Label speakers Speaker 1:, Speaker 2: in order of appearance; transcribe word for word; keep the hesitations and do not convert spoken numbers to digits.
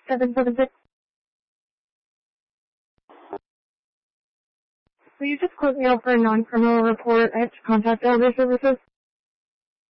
Speaker 1: seven seven six. Will you just quote me out for a non-criminal report? I have to contact Elder Services.